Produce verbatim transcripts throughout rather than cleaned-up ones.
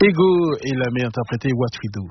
Ego et la met interpréter What We Do.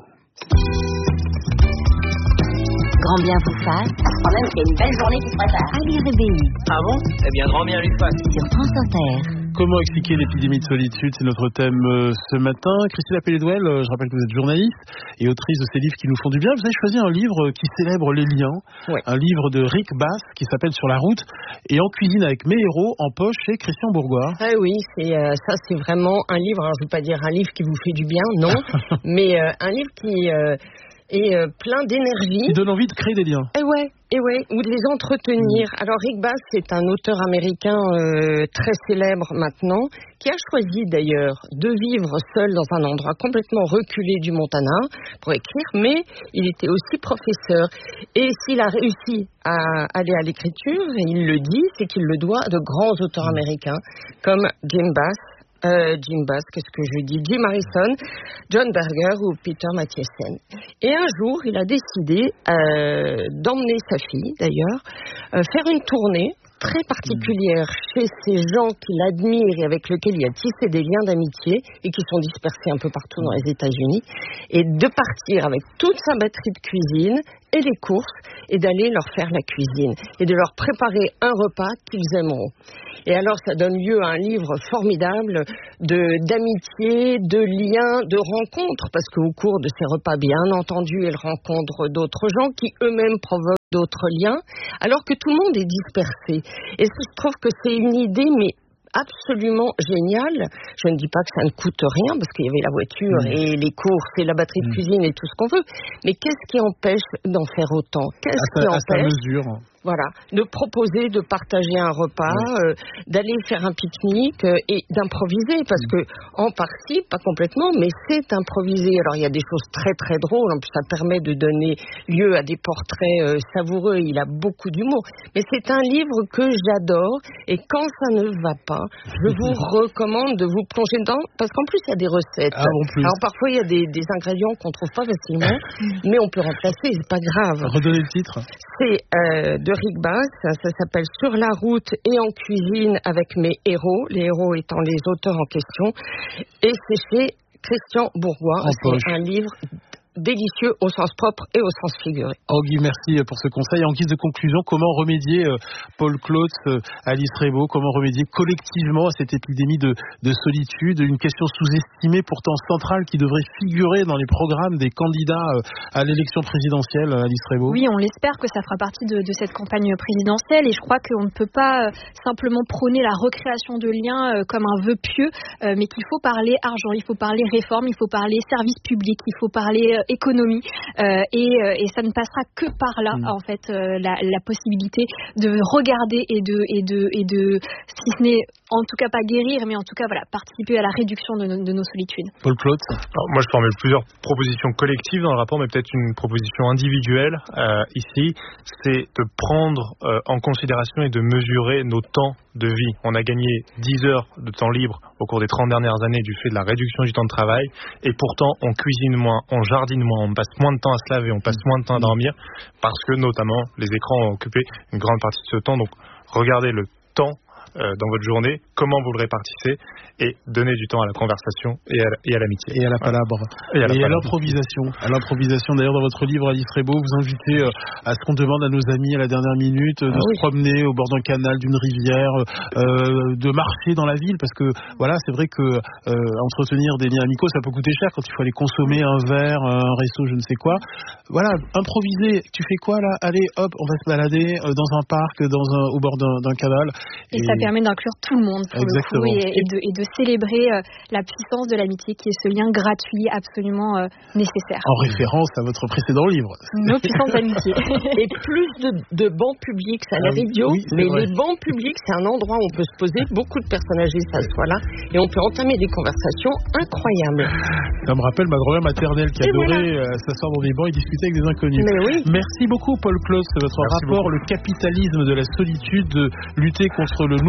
Grand bien vous fasse. Quand même, c'est une belle journée qui se prépare. Ali Rebéi. Ah bon? Eh bien, grand bien lui fasse. Sur France Inter. Comment expliquer l'épidémie de solitude? C'est notre thème euh, ce matin. Christine Appelé-Douel, euh, je rappelle que vous êtes journaliste et autrice de ces livres qui nous font du bien. Vous avez choisi un livre qui célèbre les liens. Oui. Un livre de Rick Bass qui s'appelle Sur la route et en cuisine avec mes héros en poche chez Christian Bourgois. Ah oui, c'est, euh, ça c'est vraiment un livre, alors je ne veux pas dire un livre qui vous fait du bien, non, mais euh, un livre qui euh, est euh, plein d'énergie. Qui donne envie de créer des liens. Et ouais, et ouais, ou de les entretenir. Mmh. Alors Rick Bass, c'est un auteur américain euh, très célèbre maintenant, qui a choisi d'ailleurs de vivre seul dans un endroit complètement reculé du Montana pour écrire, mais il était aussi professeur. Et s'il a réussi à aller à l'écriture, et il le dit, c'est qu'il le doit à de grands auteurs américains comme Jim Bass, Euh, Jim Bass, qu'est-ce que je dis, Jim Harrison, John Berger ou Peter Mathiesen. Et un jour, il a décidé euh, d'emmener sa fille, d'ailleurs, euh, faire une tournée très particulière chez ces gens qu'il admire et avec lesquels il a tissé des liens d'amitié et qui sont dispersés un peu partout dans les États-Unis, et de partir avec toute sa batterie de cuisine et les courses et d'aller leur faire la cuisine et de leur préparer un repas qu'ils aimeront. Et alors, ça donne lieu à un livre formidable de, d'amitié, de liens, de rencontres, parce qu'au cours de ces repas, bien entendu, il rencontre d'autres gens qui eux-mêmes provoquent d'autres liens, alors que tout le monde est dispersé. Et je trouve que c'est une idée, mais absolument géniale. Je ne dis pas que ça ne coûte rien, parce qu'il y avait la voiture mmh. et les courses et la batterie de cuisine et tout ce qu'on veut. Mais qu'est-ce qui empêche d'en faire autant? Qu'est-ce à qui ta, empêche à ta mesure. Voilà, de proposer de partager un repas, mmh. euh, d'aller faire un pique-nique euh, et d'improviser, parce mmh. que en partie, pas complètement, mais c'est improvisé. Alors il y a des choses très très drôles, en plus ça permet de donner lieu à des portraits euh, savoureux, il a beaucoup d'humour. Mais c'est un livre que j'adore, et quand ça ne va pas, je vous recommande de vous plonger dedans, parce qu'en plus il y a des recettes. Ah, en plus. Alors parfois il y a des, des ingrédients qu'on trouve pas facilement, mais on peut remplacer, c'est pas grave. Redonnez le titre. C'est euh, de Rick Bass, ça, ça s'appelle Sur la route et en cuisine avec mes héros, les héros étant les auteurs en question, et c'est chez Christian Bourgois. En c'est poche. un livre délicieux au sens propre et au sens figuré. Anguille, merci pour ce conseil. En guise de conclusion, comment remédier, euh, Paul Klotz, euh, Alice Rebaud, comment remédier collectivement à cette épidémie de, de solitude, une question sous-estimée pourtant centrale qui devrait figurer dans les programmes des candidats euh, à l'élection présidentielle, Alice Rebaud? Oui, on l'espère que ça fera partie de, de cette campagne présidentielle, et je crois qu'on ne peut pas euh, simplement prôner la recréation de liens euh, comme un vœu pieux, euh, mais qu'il faut parler argent, il faut parler réforme, il faut parler service public, il faut parler euh, économie, euh, et, euh, et ça ne passera que par là, mmh. en fait, euh, la, la possibilité de regarder et de, et de, et de, si ce n'est en tout cas pas guérir, mais en tout cas voilà, participer à la réduction de, de nos solitudes. Paul Klotz. Alors, moi je formule plusieurs propositions collectives dans le rapport, mais peut-être une proposition individuelle euh, ici, c'est de prendre euh, en considération et de mesurer nos temps de vie. On a gagné dix heures de temps libre au cours des trente dernières années du fait de la réduction du temps de travail, et pourtant on cuisine moins, on jardine moins, on passe moins de temps à se laver, on passe moins de temps à dormir, parce que notamment les écrans ont occupé une grande partie de ce temps. Donc regardez le temps euh, dans votre journée, comment vous le répartissez, et donnez du temps à la conversation et à, et à l'amitié. Et à la palabre. Et à, la et palabre. à l'improvisation. À l'improvisation. D'ailleurs, dans votre livre, Alice Rebaud, vous invitez euh, à ce qu'on demande à nos amis à la dernière minute, euh, de ah, se oui. promener au bord d'un canal, d'une rivière, euh, de marcher dans la ville, parce que voilà, c'est vrai que euh, entretenir des liens amicaux, ça peut coûter cher quand il faut aller consommer un verre, un resto, je ne sais quoi. Voilà, improviser. Tu fais quoi là? Allez, hop, on va se balader euh, dans un parc, dans un, au bord d'un, d'un canal. Et, et ça permet d'inclure tout le monde, pour exactement. le coup, et, et, de, et de célébrer euh, la puissance de l'amitié, qui est ce lien gratuit absolument euh, nécessaire. En référence à votre précédent livre. Nos puissances d'amitié. Et plus de, de bancs publics, ça a l'air idiot, oui, mais vrai. Les bancs publics, c'est un endroit où on peut se poser, beaucoup de personnes âgées s'assoient là, et on peut entamer des conversations incroyables. Ça me rappelle ma grand-mère maternelle qui et adorait voilà. euh, s'asseoir dans des bancs et discuter avec des inconnus. Mais oui. Merci beaucoup, Paul Klotz, votre Merci rapport, beaucoup. Le capitalisme de la solitude, de lutter contre le nouveau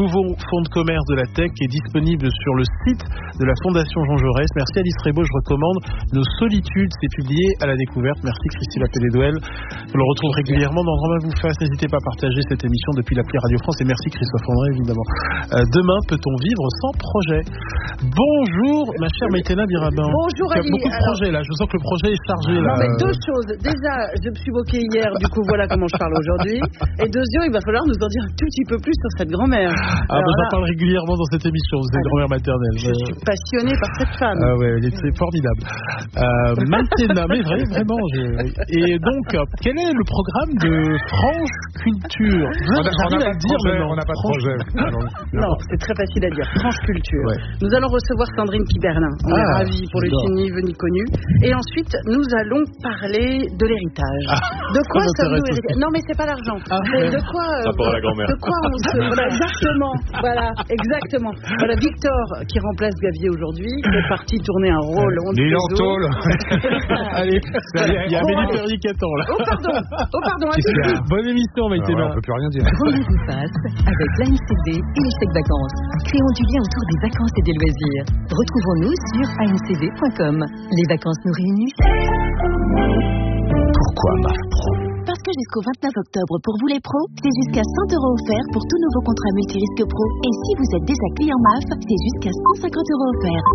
nouveau fonds de commerce de la tech qui est disponible sur le site de la Fondation Jean Jaurès. Merci Alice Rebaud, je recommande Nos Solitudes, c'est publié à la Découverte. Merci Christine Appelé-Douel. Je le retrouve régulièrement dans Grand Bain vous fasse. N'hésitez pas à partager cette émission depuis l'appli Radio France et merci Christophe André évidemment. Euh, demain, peut-on vivre sans projet? Bonjour ma chère Maïtena Birabin. Bonjour Il y a Ali. beaucoup de projets là, je sens que le projet est chargé là. Non mais deux choses. Déjà, je me suis moquée hier, du coup voilà comment je parle aujourd'hui. Et deuxième, il va falloir nous en dire un tout petit peu plus sur cette grand-mère. Ah bah, j'en parle régulièrement dans cette émission, c'est une grand-mère maternelle. Je suis passionnée par cette femme. Ah ouais, elle est formidable. Euh, Maïtena, mais vrai, vraiment. Je... Et donc, quel est le programme de France Culture? On n'a pas de dire projet, on n'a pas de projet. Non, c'est très facile à dire. France Culture. Ouais. Nous allons recevoir Sandrine Kiberlin. On Ah, est ravis pour le j'adore. ni vu ni connu. Et ensuite, nous allons parler de l'héritage. Ah, de quoi ça sommes-nous m'intéresse hérité? Non, mais c'est pas l'argent. Ah, mais ouais. de quoi euh, Rapport à la grand-mère. De quoi on se voilà, exactement. Voilà, exactement. Voilà, Victor qui remplace Gavier aujourd'hui, qui est parti tourner un rôle. on ne Il est sait en où. tôle. Allez, il y a Amélie Perrier qui attend là. Oh pardon, oh pardon, à tout de suite. Bonne émission Maïtena. On peut plus rien dire. Grand Bain vous fasse avec l'A N C D et les chèques vacances. Créons du lien autour des vacances et des loisirs. Retrouvons-nous sur a n c d point com. Les vacances nous réunissent. Pourquoi M A F Pro? Parce que jusqu'au vingt-neuf octobre, pour vous les pros, c'est jusqu'à cent euros offerts pour tout nouveau contrat multirisque pro. Et si vous êtes déjà client M A F, c'est jusqu'à cent cinquante euros offerts.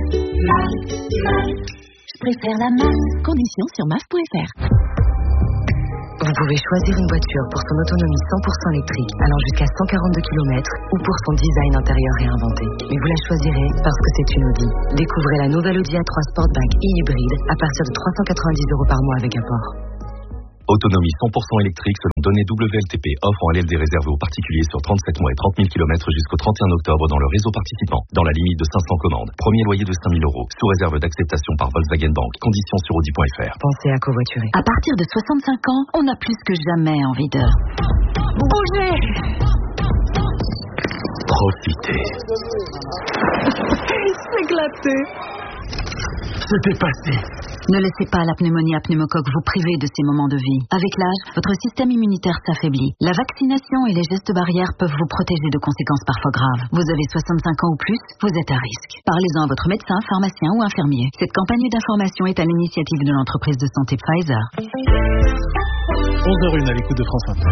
Je préfère la M A F. Conditions sur M A F point F R. Vous pouvez choisir une voiture pour son autonomie cent pour cent électrique, allant jusqu'à cent quarante-deux kilomètres, ou pour son design intérieur réinventé. Mais vous la choisirez parce que c'est une Audi. Découvrez la nouvelle Audi A trois Sportback e-hybride à partir de trois cent quatre-vingt-dix euros par mois avec apport. Autonomie cent pour cent électrique selon données W L T P. Offre en L L D réservée aux particuliers sur trente-sept mois et trente mille kilomètres jusqu'au trente et un octobre dans le réseau participant. Dans la limite de cinq cents commandes. Premier loyer de cinq mille euros. Sous réserve d'acceptation par Volkswagen Bank. Conditions sur audi point f r. Pensez à covoiturer. À partir de soixante-cinq ans, on a plus que jamais envie de bouger. Profitez. S'éclater. C'était passé. Ne laissez pas la pneumonie à pneumocoque vous priver de ces moments de vie. Avec l'âge, votre système immunitaire s'affaiblit. La vaccination et les gestes barrières peuvent vous protéger de conséquences parfois graves. Vous avez soixante-cinq ans ou plus, vous êtes à risque. Parlez-en à votre médecin, pharmacien ou infirmier. Cette campagne d'information est à l'initiative de l'entreprise de santé Pfizer. onze heures une à l'écoute de France Inter.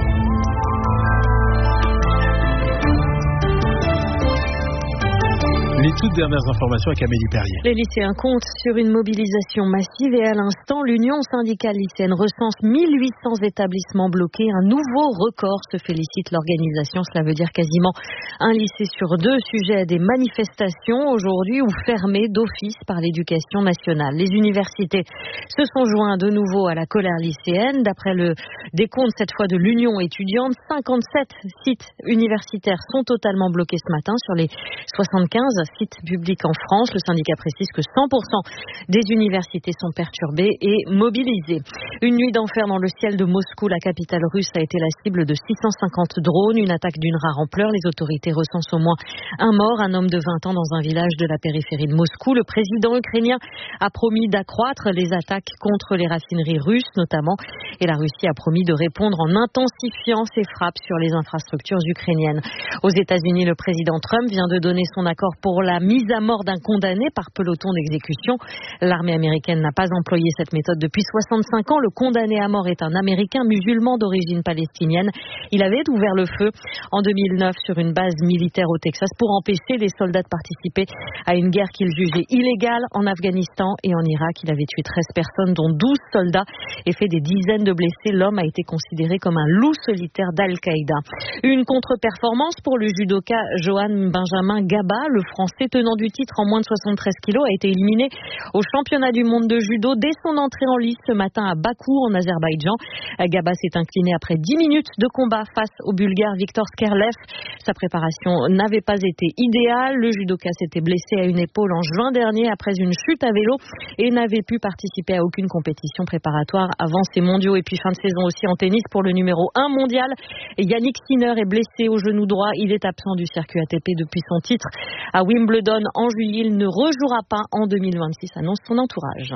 Les toutes dernières informations avec Amélie Perrier. Les lycéens comptent sur une mobilisation massive et à l'instant, l'Union syndicale lycéenne recense mille huit cents établissements bloqués. Un nouveau record, se félicite l'organisation. Cela veut dire quasiment un lycée sur deux sujet à des manifestations aujourd'hui ou fermés d'office par l'éducation nationale. Les universités se sont joints de nouveau à la colère lycéenne. D'après le décompte cette fois de l'Union étudiante, cinquante-sept sites universitaires sont totalement bloqués ce matin sur les soixante-quinze sites publics en France. Le syndicat précise que cent pour cent des universités sont perturbées et mobilisées. Une nuit d'enfer dans le ciel de Moscou, la capitale russe, a été la cible de six cent cinquante drones. Une attaque d'une rare ampleur. Les autorités recensent au moins un mort, un homme de vingt ans dans un village de la périphérie de Moscou. Le président ukrainien a promis d'accroître les attaques contre les raffineries russes notamment. Et la Russie a promis de répondre en intensifiant ses frappes sur les infrastructures ukrainiennes. Aux États-Unis, le président Trump vient de donner son accord pour la mise à mort d'un condamné par peloton d'exécution. L'armée américaine n'a pas employé cette méthode depuis soixante-cinq ans. Le condamné à mort est un Américain musulman d'origine palestinienne. Il avait ouvert le feu en deux mille neuf sur une base militaire au Texas pour empêcher les soldats de participer à une guerre qu'il jugeait illégale en Afghanistan et en Irak. Il avait tué treize personnes, dont douze soldats, et fait des dizaines de blessés. L'homme a été considéré comme un loup solitaire d'Al-Qaïda. Une contre-performance pour le judoka Johan Benjamin Gaba. Le Français tenant du titre en moins de soixante-treize kilos a été éliminé au championnat du monde de judo dès son entrée en lice ce matin à Bakou en Azerbaïdjan. Gaba s'est incliné après dix minutes de combat face au Bulgare Viktor Skerlev. Sa préparation n'avait pas été idéale. Le judoka s'était blessé à une épaule en juin dernier après une chute à vélo et n'avait pu participer à aucune compétition préparatoire avant ces mondiaux. Et puis fin de saison aussi en tennis pour le numéro un mondial. Yannick Sinner est blessé au genou droit. Il est absent du circuit A T P depuis son titre à Wimbledon en juillet. Il ne rejouera pas en deux mille vingt-six, annonce son entourage.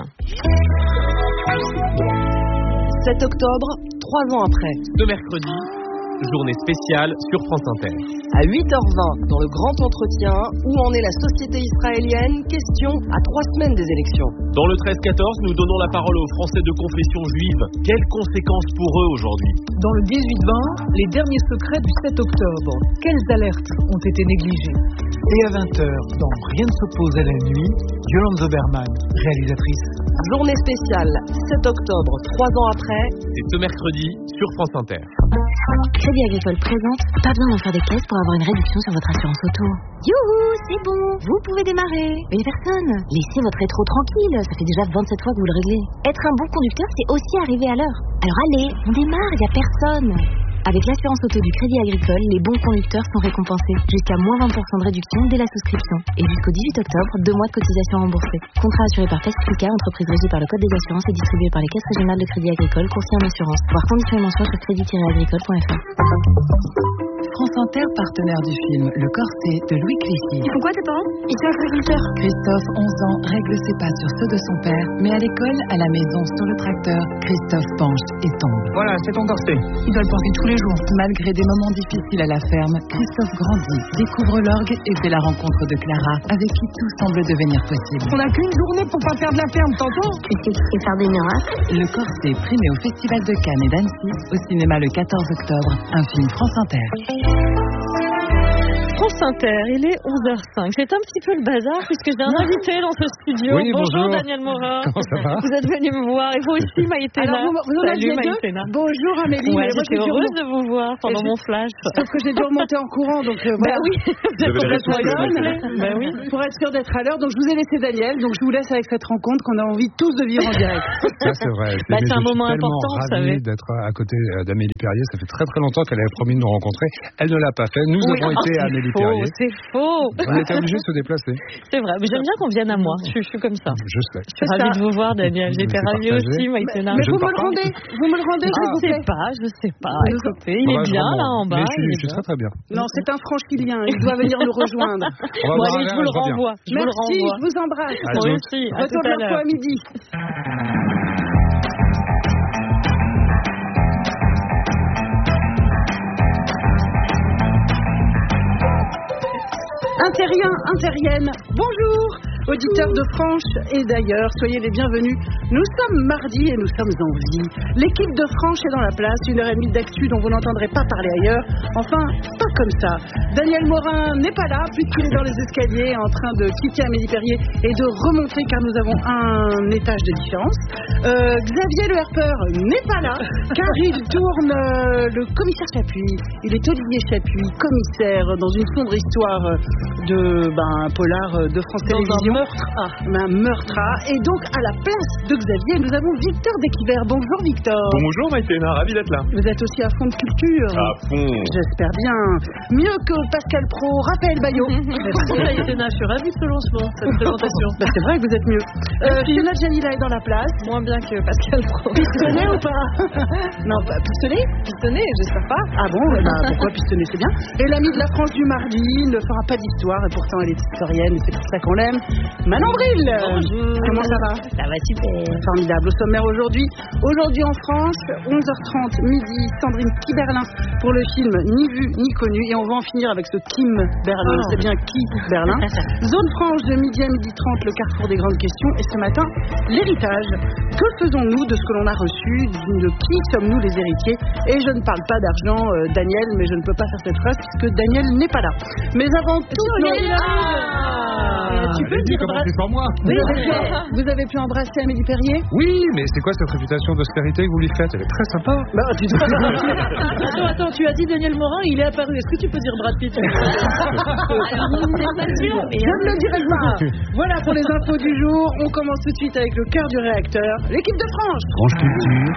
sept octobre, trois ans après. De mercredi. journée spéciale sur France Inter. À huit heures vingt, dans le grand entretien, où en est la société israélienne? Question à trois semaines des élections. Dans le treize quatorze, nous donnons la parole aux Français de confession juive. Quelles conséquences pour eux aujourd'hui? Dans le dix-huit vingt, les derniers secrets du sept octobre. Quelles alertes ont été négligées? Et à vingt heures, dans Rien ne s'oppose à la nuit, Yolande Zoberman, réalisatrice. Journée spéciale, sept octobre, trois ans après. C'est ce mercredi sur France Inter. Crédit Agricole présente, pas besoin d'en faire des caisses pour avoir une réduction sur votre assurance auto. Youhou, c'est bon, vous pouvez démarrer. Mais personne, laissez votre rétro tranquille, ça fait déjà vingt-sept fois que vous le réglez. Être un bon conducteur, c'est aussi arriver à l'heure. Alors allez, on démarre, y a personne. Avec l'assurance auto du Crédit Agricole, les bons conducteurs sont récompensés. Jusqu'à moins vingt pour cent de réduction dès la souscription. Et jusqu'au dix-huit octobre, deux mois de cotisation remboursée. Contrat assuré par Pacifica, entreprise régie par le Code des assurances et distribué par les caisses régionales de Crédit Agricole, courtier en assurance. Voir conditions et mentions sur crédit tiret agricole point f r. France Inter, partenaire du film Le Corset de Louis Clichy. Ils font quoi tes parents? Ils sont agriculteurs. Christophe, onze ans, règle ses pas sur ceux de son père, mais à l'école, à la maison, sur le tracteur, Christophe penche et tombe. Voilà, c'est ton corset. Il doit le porter tous les jours. Malgré des moments difficiles à la ferme, Christophe grandit, découvre l'orgue et fait la rencontre de Clara, avec qui tout semble devenir possible. On n'a qu'une journée pour pas perdre la ferme, t'entends? C'est qui faire des miracles. Le Corset, primé au Festival de Cannes et d'Annecy, au cinéma le quatorze octobre, un film France Inter. France Inter, il est onze heures cinq. C'est un petit peu le bazar puisque j'ai un invité dans ce studio. Oui, bonjour, bonjour Daniel Morin. Comment ça va? Vous êtes venu me voir et vous aussi Maïtena. Alors vous, vous en Salut aviez Maïtena. deux. Bonjour Amélie. Ouais, mais moi, j'étais j'ai dû heureuse remonter- de vous voir pendant Et mon j'ai- flash. Sauf que j'ai dû remonter en courant, donc euh, voilà. Bah oui, vous êtes complètement explosé. Bah oui. Pour être sûr d'être à l'heure, donc je vous ai laissé Daniel, donc je vous laisse avec cette rencontre qu'on a envie tous de vivre en direct. Ça, c'est vrai. Bah, Mais c'est un je suis moment tellement important, vous ravi savez. d'être à côté d'Amélie Perrier. Ça fait très très longtemps qu'elle avait promis de nous rencontrer. Elle ne l'a pas fait. Nous Oui, avons oh, été à c'est Amélie faux, Perrier. c'est faux. On était obligés de se déplacer. C'est vrai, mais j'aime bien qu'on vienne à moi. Je, je suis comme ça. Je sais. Je suis ravie de vous voir, Daniel. J'étais C'est ravie partagé. aussi, Maïtena. Mais Je vous ne me le pars pas. rendez, vous me le rendez, Je s'il vous sais plaît. pas, je sais pas. Écoutez, il Bon, est bah, bien vraiment. là en bas. Mais je, il suis- est je suis bien. très très bien. Non, c'est un francilien, il doit venir nous rejoindre. On va Bon, boire allez, un je verre, vous le je reviens. renvoie. Je vous le Merci, renvoie. je vous embrasse. À Moi toutes. aussi. À Retour tout à vers toi l'heure. à midi. Interrien, Interienne, bonjour, auditeurs de France et d'ailleurs, soyez les bienvenus. Nous sommes mardi et nous sommes en vie. L'équipe de France est dans la place, une heure et demie d'actu dont vous n'entendrez pas parler ailleurs. Enfin, pas comme ça. Daniel Morin n'est pas là puisqu'il est dans les escaliers en train de quitter Amélie Perrier et de remonter car nous avons un étage de différence. Euh, Xavier Le Herpeur n'est pas là car il tourne euh, le commissaire Chapuis. Il est Olivier Chapuis, commissaire dans une sombre histoire de ben, un polar de France Télévisions. Un meurtre. Ah, un meurtre. Et donc à la place de Xavier, nous avons Victor Desquivert. Bonjour Victor. Bonjour Maïtena, ravi d'être là. Vous êtes aussi à fond de culture. À fond. J'espère bien. Mieux que Pascal Pro, Raphaël Baillot. Merci Maïtena, je suis ravie de ce lancement, cette présentation. Bah, c'est vrai que vous êtes mieux. Euh, Fiona Janila est dans la place. Moins bien que Pascal Pro. Pistonné ou pas? Non, pas pistonné. Pistonné, j'espère pas. Ah bon, bah, pourquoi pistonner, c'est bien. Et l'amie de la France du mardi ne fera pas d'histoire et pourtant elle est historienne et c'est pour ça qu'on l'aime. Manon Bril. Bonjour. Comment ça va? Ça va super. Formidable. Au sommaire aujourd'hui. Aujourd'hui en France, onze heures trente, midi, Sandrine Kiberlin pour le film Ni vu ni connu. Et on va en finir avec ce Kim Berlin. Oh. C'est bien qui Berlin. Zone franche de midi à midi trente, le carrefour des grandes questions. Et ce matin, l'héritage. Que faisons-nous de ce que l'on a reçu? De qui sommes-nous les héritiers? Et je ne parle pas d'argent, euh, Daniel, mais je ne peux pas faire cette phrase puisque Daniel n'est pas là. Mais avant tout, Daniel Ah, tu peux Allez-y, dire commencez sans moi. vous avez, pu, vous avez pu embrasser Amélie Perrier? Oui, mais c'est quoi cette réputation d'austérité que vous lui faites? Elle est très sympa. Bah, tu dois... Attends, attends, tu as dit Daniel Morin, il est apparu. Est-ce que tu peux dire Brad Pitt? Alors, c'est pas sûr, mais... Je ne le dirai pas. Voilà pour les infos du jour. On commence tout de suite avec le cœur du réacteur, l'équipe de France. France Culture.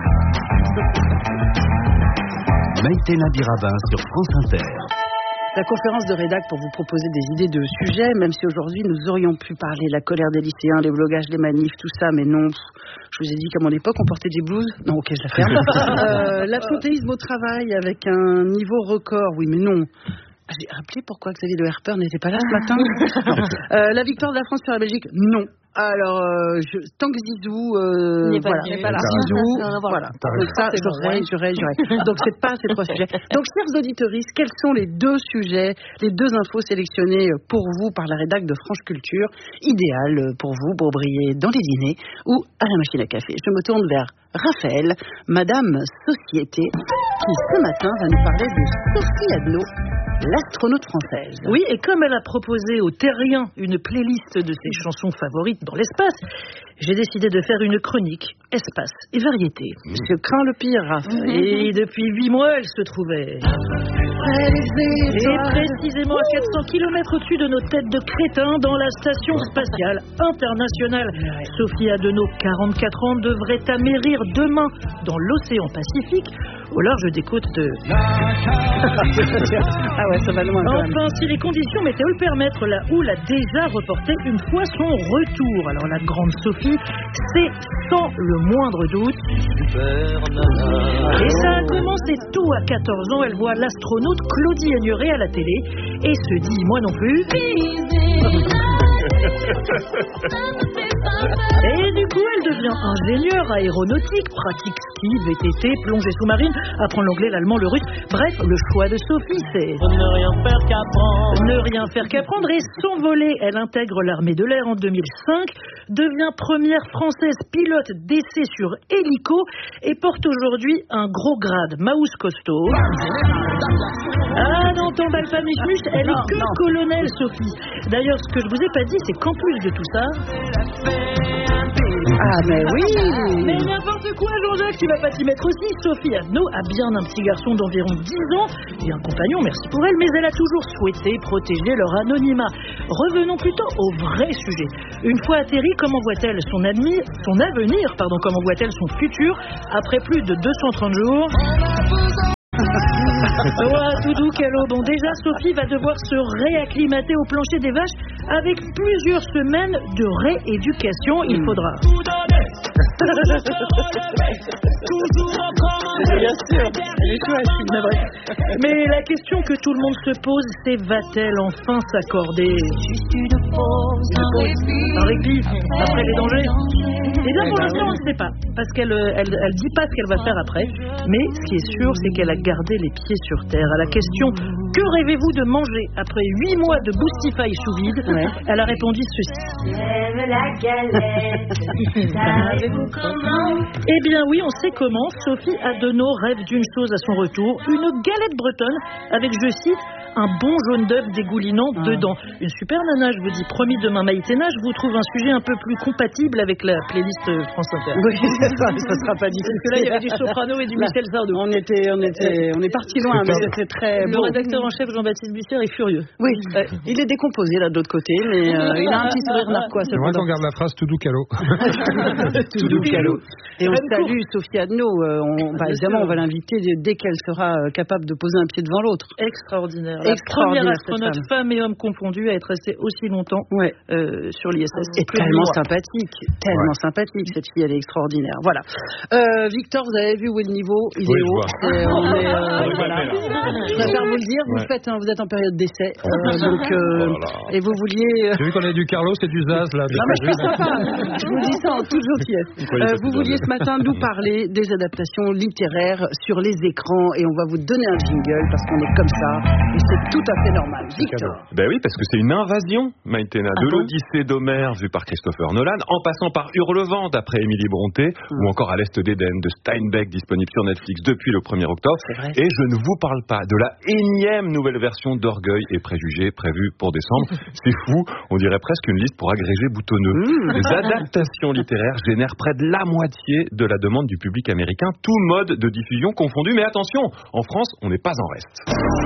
Maïtena Birabin sur France Inter. La conférence de rédac pour vous proposer des idées de sujets, même si aujourd'hui nous aurions pu parler de la colère des lycéens, les blogages, les manifs, tout ça, mais non. Je vous ai dit qu'à mon époque on portait des blouses. Non, ok, je la ferme. euh, L'absentéisme au travail avec un niveau record, oui, mais non. Ah, j'ai rappelé pourquoi Xavier Le Herpeur n'était pas là ce matin. euh, la victoire de la France sur la Belgique, non. Alors, euh, je, tant que Zizou, euh, n'est pas, voilà, n'est pas là. Zizou, voilà. voilà. Donc ça, j'aurais, j'aurais, j'aurais. Donc c'est pas ces trois sujets. Donc, chers auditeuristes, quels sont les deux sujets, les deux infos sélectionnées pour vous par la rédac de France Culture, idéales pour vous, pour briller dans les dîners ou à la machine à café? Je me tourne vers Raphaël, Madame Société, qui ce matin va nous parler de Sophie Adno, l'astronaute française. Oui, et comme elle a proposé aux terriens une playlist de ses chansons favorites dans l'espace, j'ai décidé de faire une chronique espace et variété. Je crains le pire, Raph. Et depuis huit mois, elle se trouvait... Et précisément à quatre cents kilomètres au-dessus de nos têtes de crétins dans la station spatiale internationale. Sophie Adno, quarante-quatre ans, devrait amérir demain dans l'océan Pacifique au large des côtes de... ah ouais, ça va loin quand même. Enfin, si les conditions météo le permettent, la houle a déjà reporté une fois son retour. Alors la grande Sophie, c'est sans le moindre doute. Et ça a commencé tôt, à quatorze ans, elle voit l'astronaute Claudie Aigneret à la télé et se dit, moi non plus. Et du coup, elle devient ingénieure aéronautique, pratique ski, V T T, plongée sous-marine, apprend l'anglais, l'allemand, le russe. Bref, le choix de Sophie, c'est ne rien faire qu'apprendre. Ne rien faire qu'apprendre et s'envoler. Elle intègre l'armée de l'air en deux mille cinq, devient première française pilote d'essai sur hélico et porte aujourd'hui un gros grade, Maus costaud. Ah non, t'emballe pas, Michmus, elle est que colonel, Sophie. D'ailleurs, ce que je vous ai pas dit, c'est qu'en plus de tout ça... Ah, mais oui! Mais n'importe quoi, Jean-Jacques, tu vas pas t'y mettre aussi. Sophie Adno a bien un petit garçon d'environ dix ans et un compagnon, merci pour elle, mais elle a toujours souhaité protéger leur anonymat. Revenons plutôt au vrai sujet. Une fois atterrie, comment voit-elle son, admi... son avenir, pardon, comment voit-elle son futur après plus de deux cent trente jours? Oh, tout doux, Calo. Bon, déjà, Sophie va devoir se réacclimater au plancher des vaches avec plusieurs semaines de rééducation. Il faudra... Bien sûr, elle est chouette, je suis navrée. Mais la question que tout le monde se pose, c'est va-t-elle enfin s'accorder un répit après les dangers? Et bien pour l'instant, on ne sait pas, parce qu'elle elle, elle dit pas ce qu'elle va faire après. Mais ce qui est sûr, c'est qu'elle a gardé les pieds sur terre. À la question que rêvez-vous de manger après huit mois de Boostify sous vide, ouais. Elle a répondu ceci. J'aime la galette. Savez-vous comment? Eh bien oui, on sait comment. Sophie Adno rêve d'une chose à son retour, une galette bretonne avec, je cite, un bon jaune d'œuf dégoulinant ah. dedans. Une super nana, je vous dis. Promis, demain Maïtena, je vous trouve un sujet un peu plus compatible avec la playlist France Inter. Oui, ça, ça sera pas difficile. Parce que là, il y avait du soprano et du Michel Sardou. On était, on était, on est parti loin, mais c'était très Le beau. rédacteur en chef Jean-Baptiste Bussière est furieux. Oui, ouais. Il est décomposé là de l'autre côté, mais euh, il a un petit sourire narquois. C'est vrai qu'on garde la phrase tout doux calo. Tout doux calo. Et on salue Sophie Adno. Euh, on, bah, évidemment, on va l'inviter dès qu'elle sera capable de poser un pied devant l'autre. Extraordinaire. La première astronaute, femme et homme confondus, à être restée aussi longtemps ouais. euh, sur l'I S S. Et tellement sympathique, tellement ouais. sympathique. Cette fille, elle est extraordinaire. Voilà. Euh, Victor, vous avez vu où est le niveau? Il oui, est haut. Et on est, euh, voilà. Je préfère vous le dire. Vous, ouais. faites, hein, vous êtes en période d'essai. Euh, donc, euh, oh et vous vouliez... J'ai vu qu'on avait du Carlos et du Zaz, là. Non, mais je suis sympa. Je vous dis ça en toute gentillesse. Euh, vous vouliez ce matin nous parler des adaptations littéraires sur les écrans et on va vous donner un jingle parce qu'on est comme ça et c'est tout à fait normal. Victor. Ben oui, parce que c'est une invasion, Maïtena, de ah bon l'Odyssée d'Homère vue par Christopher Nolan, en passant par Hurlevent d'après Émilie Brontë, mmh. ou encore À l'Est d'Éden de Steinbeck, disponible sur Netflix depuis le premier octobre. Et je ne vous parle pas de la énième nouvelle version d'Orgueil et Préjugés prévue pour décembre. C'est fou, on dirait presque une liste pour agrégés boutonneux. Mmh. Les adaptations littéraires génèrent près de la moitié de la demande du public américain, tout mode de diffusion confondu. Mais attention, en France, on n'est pas en reste.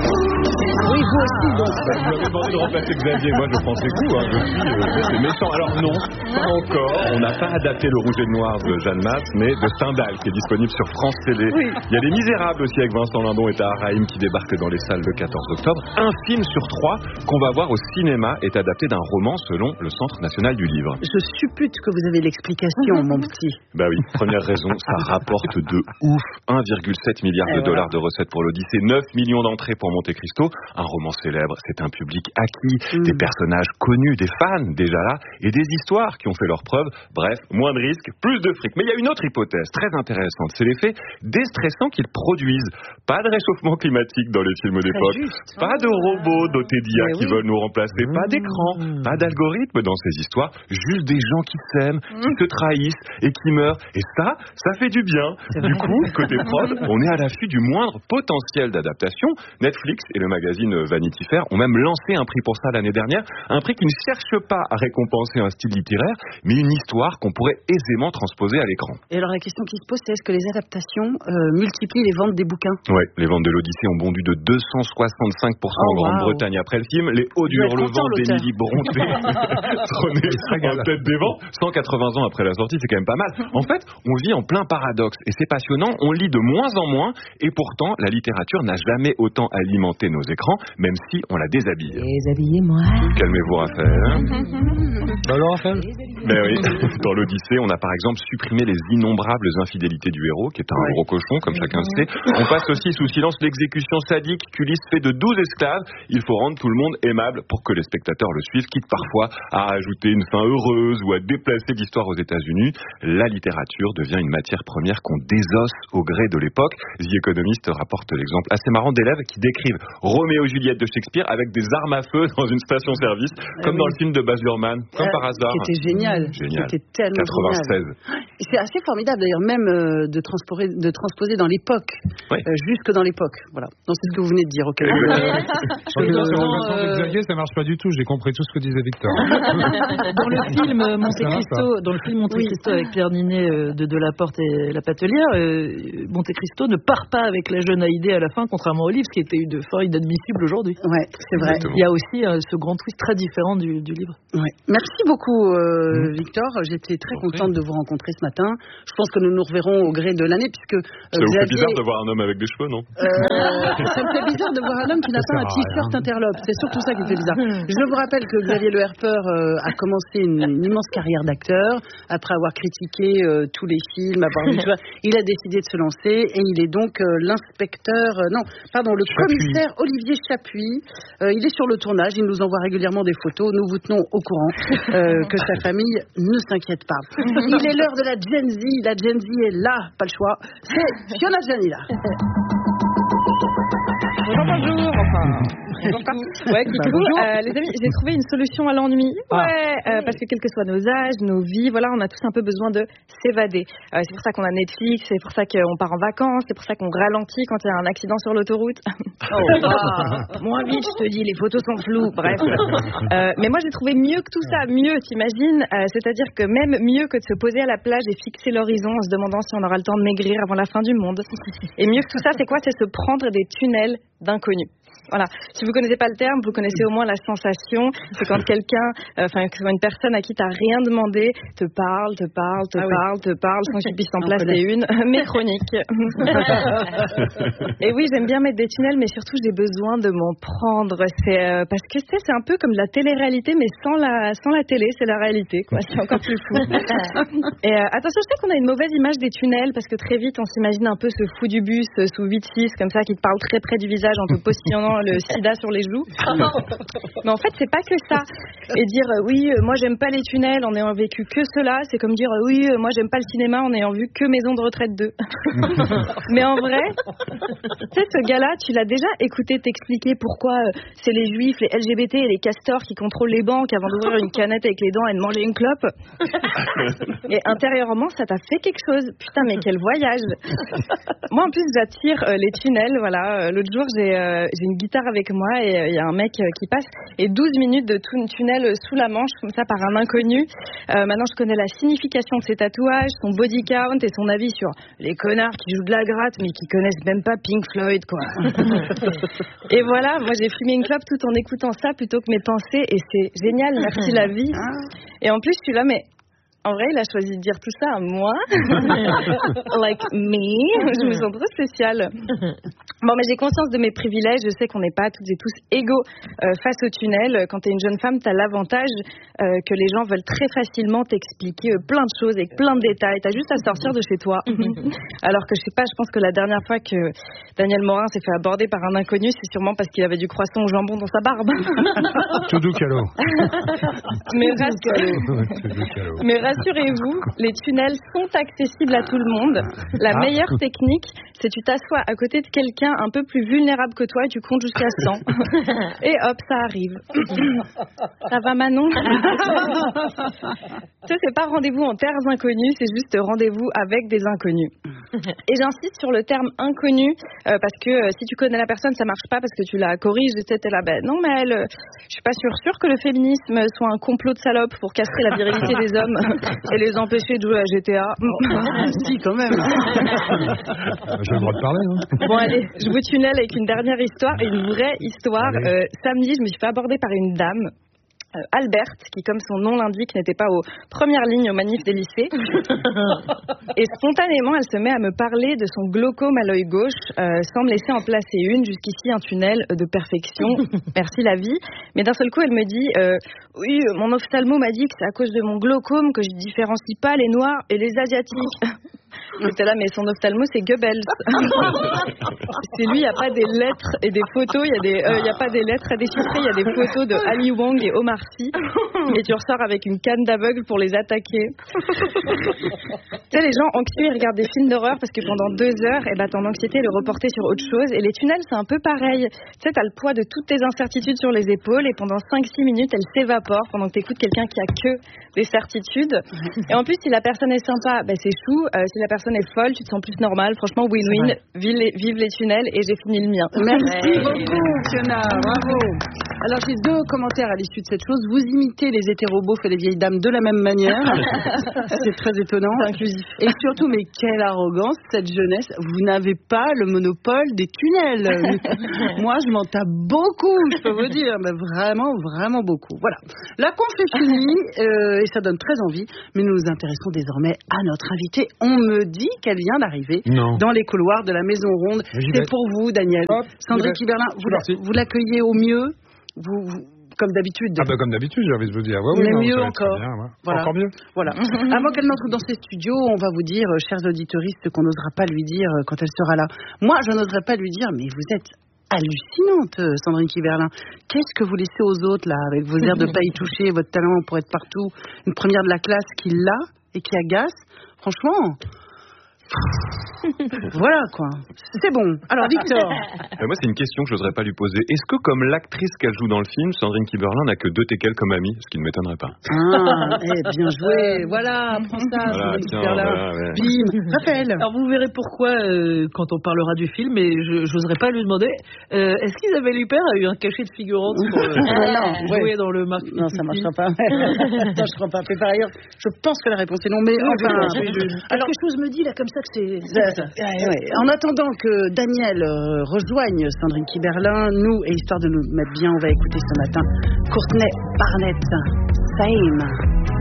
Oui, vous aussi, donc. Je m'avais demandé de remplacer Xavier. Moi, je pensais que hein, je suis euh, c'est méchant. Alors non, pas encore. On n'a pas adapté Le Rouge et le Noir de Jeanne Masse, mais de Stendhal, qui est disponible sur France Télé. Oui. Il y a Les Misérables aussi, avec Vincent Lindon et Tahar Rahim, qui débarquent dans les salles le quatorze octobre. Un film sur trois qu'on va voir au cinéma est adapté d'un roman selon le Centre national du livre. Je suppute que vous avez l'explication, mon petit. Bah oui, première raison, ça rapporte de ouf. un virgule sept milliard de dollars de recettes pour l'Odyssée, neuf millions d'entrées pour Monte Cristo. un roman célèbre, c'est un public acquis, mmh. des personnages connus, des fans déjà là, et des histoires qui ont fait leurs preuves. Bref, moins de risques, plus de fric. Mais il y a une autre hypothèse très intéressante, c'est l'effet déstressant qu'ils produisent. Pas de réchauffement climatique dans les films d'époque, juste, pas de robots dotés d'I A qui oui. veulent nous remplacer, mmh. pas d'écran, mmh. pas d'algorithme dans ces histoires, juste des gens qui s'aiment, mmh. qui se trahissent et qui meurent. Et ça, ça fait du bien. Du coup, côté prod, on est à l'affût du moindre potentiel d'adaptation. Netflix et le magazine Vanity Fair ont même lancé un prix pour ça l'année dernière, un prix qui ne cherche pas à récompenser un style littéraire, mais une histoire qu'on pourrait aisément transposer à l'écran. Et alors la question qui se pose, c'est est-ce que les adaptations euh, multiplient les ventes des bouquins ? Oui, les ventes de l'Odyssée ont bondu de deux cent soixante-cinq pour cent oh, en Grande-Bretagne wow. après le film. Les Hauts du Hurlevent d'Émilie Brontë trônaient en tête des ventes. cent quatre-vingts ans après la sortie, c'est quand même pas mal. En fait, on vit en plein paradoxe et c'est passionnant. On lit de moins en moins et pourtant, la littérature n'a jamais autant alimenté nos écrans, même si on la déshabille. Déshabillez-moi. Calmez-vous, Raphaël. Bah alors, Raphaël ? Mais oui, dans l'Odyssée, on a par exemple supprimé les innombrables infidélités du héros, qui est un ouais. gros cochon, comme chacun le sait. On passe aussi sous silence l'exécution sadique qu'Ulysse fait de douze esclaves. Il faut rendre tout le monde aimable pour que les spectateurs le suivent, quitte parfois à ajouter une fin heureuse ou à déplacer l'histoire aux États-Unis. La littérature devient une matière première qu'on désosse au gré de l'époque. The Economist rapporte l'exemple assez marrant d'élèves qui décrivent Roméo et Juliette de Shakespeare avec des armes à feu dans une station-service, comme dans le film de Baz Luhrmann, comme euh, par hasard. C'était génial. Génial. C'était tellement quatre-vingt-seize. Génial. C'est assez formidable d'ailleurs, même euh, de, transposer, de transposer dans l'époque, oui. euh, jusque dans l'époque. Voilà. Donc c'est ce que vous venez de dire, ok. Sur le Xavier, ça marche pas du tout. J'ai compris tout ce que disait Victor. Dans le film Monte Cristo, dans le film Monte Cristo avec Pierre Ninet euh, de Delaporte et La Patelière, euh, Monte Cristo ne part pas avec la jeune Haïdé à la fin, contrairement au livre, ce qui était une fin inadmissible aujourd'hui. Ouais, c'est vrai. Exactement. Il y a aussi euh, ce grand twist très différent du, du livre. Ouais. Merci beaucoup, euh, mmh. Victor. J'étais très okay. contente de vous rencontrer ce matin. Je pense que nous nous reverrons au gré de l'année, puisque euh, ça vous fait bizarre de voir un homme avec des cheveux, non? euh, Ça me fait bizarre de voir un homme qui n'a pas un t-shirt interlope. C'est surtout ça qui me fait bizarre. Je vous rappelle que Xavier Le Herper euh, a commencé une, une immense carrière d'acteur après avoir critiqué euh, tous les films, avoir vu, il a décidé de se lancer et il est donc euh, l'inspecteur, euh, non, pardon, le Chapuis. commissaire Olivier Chapuis. Euh, il est sur le tournage, il nous envoie régulièrement des photos. Nous vous tenons au courant euh, que sa famille ne s'inquiète pas. Il est l'heure de la Gen Z. La Gen Z est là, pas le choix. C'est Fiona Gianni là. Bonjour, enfin. Ouais, Kikou, euh, les amis, j'ai trouvé une solution à l'ennui. Ouais, euh, parce que quels que soient nos âges, nos vies, voilà, on a tous un peu besoin de s'évader. Euh, c'est pour ça qu'on a Netflix, c'est pour ça qu'on part en vacances, c'est pour ça qu'on ralentit quand il y a un accident sur l'autoroute. Oh, wow. Moins vite, je te dis, les photos sont floues. Bref. Euh, mais moi, j'ai trouvé mieux que tout ça, mieux, t'imagines. Euh, c'est-à-dire que même mieux que de se poser à la plage et fixer l'horizon en se demandant si on aura le temps de maigrir avant la fin du monde. Et mieux que tout ça, c'est quoi? C'est se prendre des tunnels d'inconnus. Voilà. Si vous connaissez pas le terme, vous connaissez au moins la sensation. C'est quand quelqu'un, enfin, euh, une personne à qui t'as rien demandé te parle, te parle, te ah parle, oui. te parle, sans qu'il puisse en placer une, mais chronique. Et oui, j'aime bien mettre des tunnels, mais surtout j'ai besoin de m'en prendre. C'est euh, parce que c'est, c'est un peu comme de la télé-réalité, mais sans la, sans la télé, c'est la réalité, quoi. C'est encore plus fou. Et euh, attention, je sais qu'on a une mauvaise image des tunnels parce que très vite on s'imagine un peu ce fou du bus euh, sous huit six comme ça qui te parle très près du visage en te postillonnant le sida sur les joues. Mais en fait, c'est pas que ça. Et dire euh, oui, euh, moi j'aime pas les tunnels en ayant vécu que cela, c'est comme dire euh, oui, euh, moi j'aime pas le cinéma en ayant vu que Maison de retraite deux. Mais en vrai, tu sais, ce gars-là, tu l'as déjà écouté t'expliquer pourquoi euh, c'est les juifs, les L G B T et les castors qui contrôlent les banques avant d'ouvrir une canette avec les dents et de manger une clope. Et intérieurement, ça t'a fait quelque chose. Putain, mais quel voyage. Moi, en plus, j'attire euh, les tunnels. Voilà. Euh, l'autre jour, j'ai, euh, j'ai une guitare avec moi et il euh, y a un mec euh, qui passe et douze minutes de tout, tunnel euh, sous la manche comme ça par un inconnu. Euh, maintenant je connais la signification de ses tatouages, son body count et son avis sur les connards qui jouent de la gratte mais qui connaissent même pas Pink Floyd quoi. Et voilà, moi j'ai fumé une clope tout en écoutant ça plutôt que mes pensées et c'est génial, merci la vie. Et en plus je suis là mais En vrai, il a choisi de dire tout ça à moi. Like me. Je me sens trop spéciale. Bon, mais j'ai conscience de mes privilèges. Je sais qu'on n'est pas toutes et tous égaux euh, face au tunnel. Quand t'es une jeune femme, t'as l'avantage euh, que les gens veulent très facilement t'expliquer euh, plein de choses avec plein de détails. T'as juste à sortir de chez toi. Alors que je sais pas, je pense que la dernière fois que Daniel Morin s'est fait aborder par un inconnu, c'est sûrement parce qu'il avait du croissant au jambon dans sa barbe. Tout doux calot. Mais rassurez-vous. Mais rassurez-vous, les tunnels sont accessibles à tout le monde. La ah. meilleure technique, c'est tu t'assois à côté de quelqu'un un peu plus vulnérable que toi et tu comptes jusqu'à cent. Et hop, ça arrive. Ça va, Manon? Tu sais, c'est pas rendez-vous en terres inconnues, c'est juste rendez-vous avec des inconnus. Et j'insiste sur le terme inconnu euh, parce que euh, si tu connais la personne, ça marche pas parce que tu la corriges et t'es là, ben non, mais elle, euh, je suis pas sûre, sûre que le féminisme soit un complot de salopes pour castrer la virilité des hommes et les empêcher de jouer à G T A. Si, quand même. J'ai le droit de parler, non? Bon, allez, je vous tunnel avec une dernière histoire, une vraie histoire. Euh, samedi, je me suis fait aborder par une dame. Euh, Alberte, qui comme son nom l'indique n'était pas aux premières lignes aux manifs des lycées. Et spontanément elle se met à me parler de son glaucome à l'œil gauche euh, sans me laisser en placer une. Jusqu'ici un tunnel de perfection, merci la vie. Mais d'un seul coup elle me dit euh, oui, mon ophtalmo m'a dit que c'est à cause de mon glaucome que je différencie pas les noirs et les asiatiques. J'étais là, mais son ophtalmo c'est Goebbels. C'est lui, il n'y a pas des lettres et des photos, il n'y a, euh, a pas des lettres à déchiffrer, il y a des photos de Ali Wong et Omar Sy, et tu ressors avec une canne d'aveugle pour les attaquer. Tu sais, les gens anxieux, ils regardent des films d'horreur parce que pendant deux heures, eh ben, ton anxiété est reportée sur autre chose, et les tunnels c'est un peu pareil. Tu sais, t'as le poids de toutes tes incertitudes sur les épaules, et pendant cinq six minutes, elles s'évaporent pendant que t'écoutes quelqu'un qui a que des certitudes. Et en plus, si la personne est sympa, ben, c'est chou. Euh, si la personne est folle, tu te sens plus normal. Franchement, win-win. Vive les, vive les tunnels, et j'ai fini le mien. Merci ouais. beaucoup, Fiona. Bravo. Alors, j'ai deux commentaires à l'issue de cette chose. Vous imitez les hétéroboufs et les vieilles dames de la même manière. C'est très étonnant. C'est inclusif. Et surtout, mais quelle arrogance, cette jeunesse. Vous n'avez pas le monopole des tunnels. Moi, je m'en tape beaucoup, je peux vous dire. Mais vraiment, vraiment beaucoup. Voilà. La conf est finie, euh, et ça donne très envie. Mais nous nous intéressons désormais à notre invitée. On me dit qu'elle vient d'arriver non. dans les couloirs de la Maison Ronde. C'est pour vous, Daniel. Hop, Sandrine Kiberlin, vous, la, vous l'accueillez au mieux vous, vous, comme d'habitude. Ah bah comme d'habitude, j'ai envie de vous dire. Ouais, oui, mais non, mieux encore. Bien, ouais. Voilà. Encore mieux. Voilà. Avant qu'elle n'entre dans ces studios, on va vous dire, chers auditeuristes, qu'on n'osera pas lui dire quand elle sera là. Moi, je n'oserais pas lui dire, mais vous êtes hallucinante, Sandrine Kiberlin. Qu'est-ce que vous laissez aux autres, là, avec vos airs de pas y toucher, votre talent pour être partout, une première de la classe qui l'a et qui agace. Franchement... Voilà quoi, c'est bon. Alors Victor, euh, moi c'est une question que je n'oserais pas lui poser. Est-ce que comme l'actrice qu'elle joue dans le film, Sandrine Kiberlin n'a que deux teckels comme amie, ce qui ne m'étonnerait pas. Ah, eh, bien joué. Voilà, prends ça, voilà, Sandrine Kiberlin. Voilà, ouais. Bim, Raphaël. Alors vous verrez pourquoi euh, quand on parlera du film, et je n'oserais pas lui demander. Euh, est-ce qu'Isabelle Huppert a eu un cachet de figurante pour euh, non, jouer ouais. dans le marketing? Non, ça marchera pas. Non, je crois pas. Mais par ailleurs, je pense que la réponse est non. Mais oui, enfin, je, je, je, alors quelque chose me dit là comme ça. Que c'est... Ça, ouais. En attendant que Daniel euh, rejoigne Sandrine Kiberlin, nous, et histoire de nous mettre bien, on va écouter ce matin Courtney Barnett, Same.